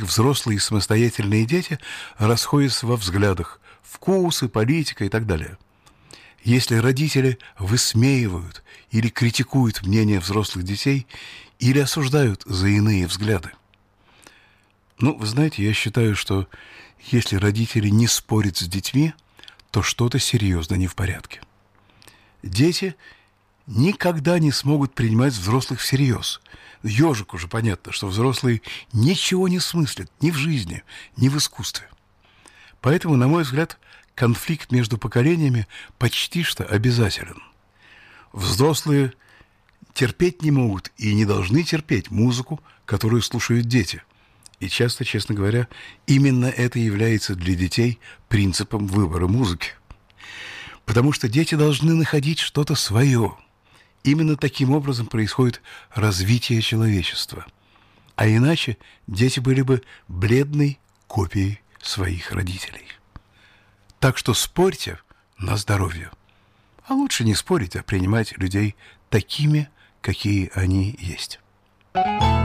взрослые и самостоятельные дети расходятся во взглядах, вкусы, политика и так далее. Если родители высмеивают или критикуют мнение взрослых детей или осуждают за иные взгляды. Вы знаете, я считаю, что если родители не спорят с детьми, то что-то серьезно не в порядке. Дети никогда не смогут принимать взрослых всерьез. Ежику же понятно, что взрослые ничего не смыслят ни в жизни, ни в искусстве. Поэтому, на мой взгляд, конфликт между поколениями почти что обязателен. Взрослые терпеть не могут и не должны терпеть музыку, которую слушают дети. И часто, честно говоря, именно это является для детей принципом выбора музыки. Потому что дети должны находить что-то свое. Именно таким образом происходит развитие человечества. А иначе дети были бы бледной копией своих родителей. Так что спорьте на здоровье. А лучше не спорить, а принимать людей такими, какие они есть.